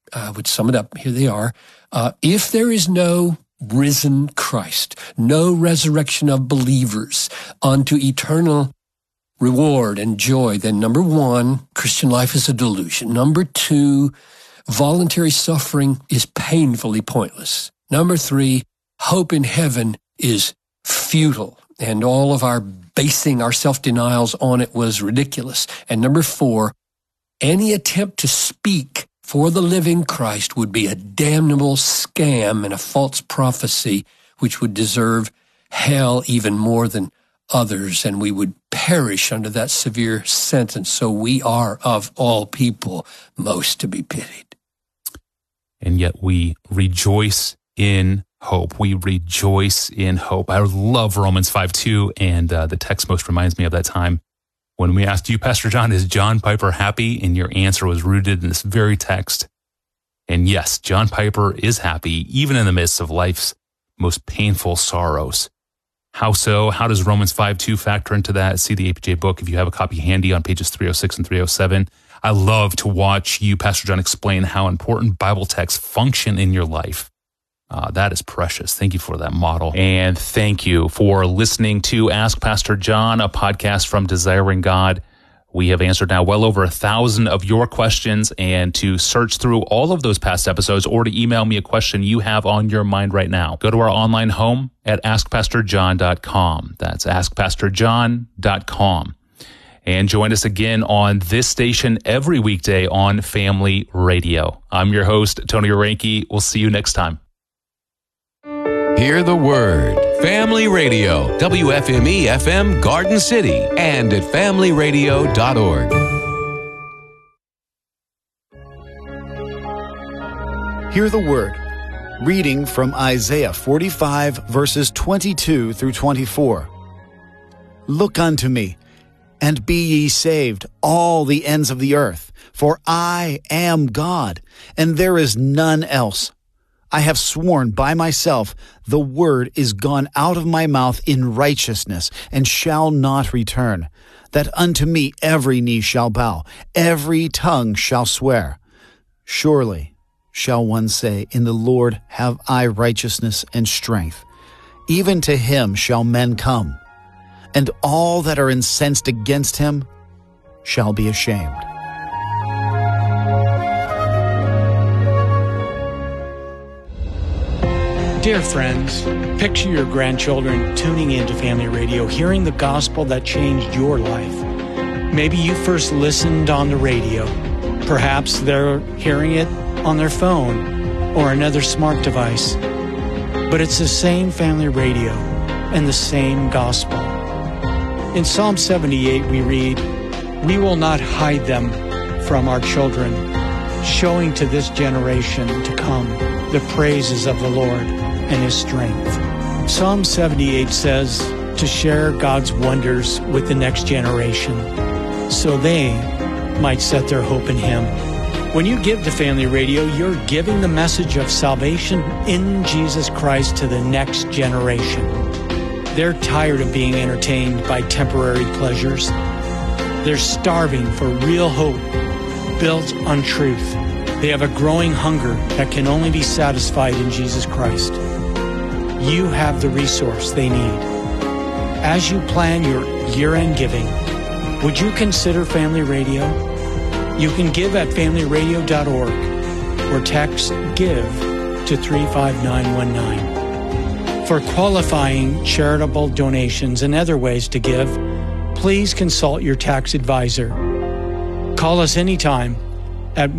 I would sum it up. Here they are. If there is no risen Christ, no resurrection of believers unto eternal reward and joy, then number one, Christian life is a delusion. Number two, voluntary suffering is painfully pointless. Number three, hope in heaven is futile, and all of our basing our self-denials on it was ridiculous. And number four, any attempt to speak for the living Christ would be a damnable scam and a false prophecy, which would deserve hell even more than others, and we would perish under that severe sentence. So we are, of all people, most to be pitied. And yet we rejoice in hope. We rejoice in hope. I love Romans 5:2, and the text most reminds me of that time when we asked you, Pastor John, is John Piper happy? And your answer was rooted in this very text. And yes, John Piper is happy, even in the midst of life's most painful sorrows. How so? How does Romans 5:2 factor into that? See the APJ book if you have a copy handy on pages 306 and 307. I love to watch you, Pastor John, explain how important Bible texts function in your life. That is precious. Thank you for that model. And thank you for listening to Ask Pastor John, a podcast from Desiring God. We have answered now well over 1,000 of your questions, and to search through all of those past episodes or to email me a question you have on your mind right now, go to our online home at askpastorjohn.com. That's askpastorjohn.com. And join us again on this station every weekday on Family Radio. I'm your host, Tony Orenke. We'll see you next time. Hear the Word. Family Radio, WFME-FM Garden City, and at familyradio.org. Hear the Word. Reading from Isaiah 45, verses 22 through 24. Look unto me, and be ye saved, all the ends of the earth, for I am God, and there is none else. I have sworn by myself, the word is gone out of my mouth in righteousness, and shall not return, that unto me every knee shall bow, every tongue shall swear. Surely shall one say, in the Lord have I righteousness and strength. Even to him shall men come, and all that are incensed against him shall be ashamed. Dear friends, picture your grandchildren tuning into Family Radio, hearing the gospel that changed your life. Maybe you first listened on the radio. Perhaps they're hearing it on their phone or another smart device. But it's the same Family Radio and the same gospel. In Psalm 78 we read, "We will not hide them from our children, showing to this generation to come the praises of the Lord and His strength." Psalm 78 says to share God's wonders with the next generation so they might set their hope in Him. When you give to Family Radio, you're giving the message of salvation in Jesus Christ to the next generation. They're tired of being entertained by temporary pleasures. They're starving for real hope built on truth. They have a growing hunger that can only be satisfied in Jesus Christ. You have the resource they need. As you plan your year-end giving, would you consider Family Radio? You can give at familyradio.org or text GIVE to 35919. For qualifying charitable donations and other ways to give, please consult your tax advisor. Call us anytime at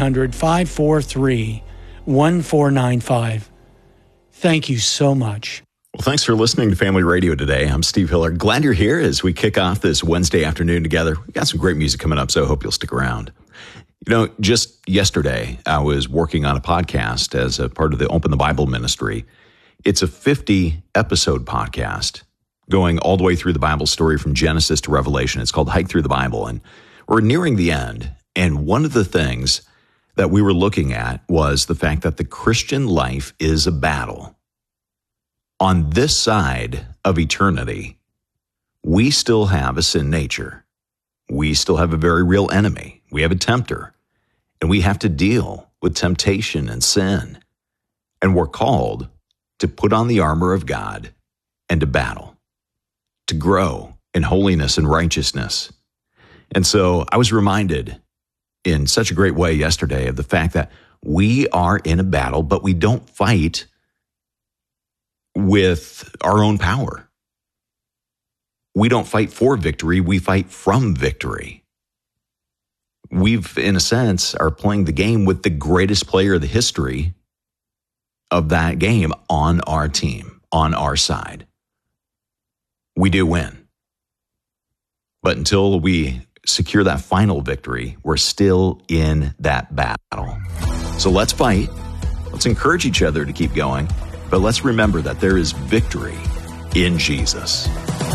1-800-543-1495. Thank you so much. Well, thanks for listening to Family Radio today. I'm Steve Hiller. Glad you're here as we kick off this Wednesday afternoon together. We've got some great music coming up, so I hope you'll stick around. You know, just yesterday, I was working on a podcast as a part of the Open the Bible ministry. It's a 50-episode podcast going all the way through the Bible story from Genesis to Revelation. It's called Hike Through the Bible, and we're nearing the end. And one of the things that we were looking at was the fact that the Christian life is a battle. On this side of eternity, we still have a sin nature. We still have a very real enemy. We have a tempter, and we have to deal with temptation and sin. And we're called to put on the armor of God and to battle, to grow in holiness and righteousness. And so I was reminded in such a great way yesterday of the fact that we are in a battle, but we don't fight with our own power. We don't fight for victory, we fight from victory. We've, in a sense, are playing the game with the greatest player of the history of that game on our team, on our side. We do win. But until we secure that final victory, we're still in that battle. So let's fight. Let's encourage each other to keep going. But let's remember that there is victory in Jesus.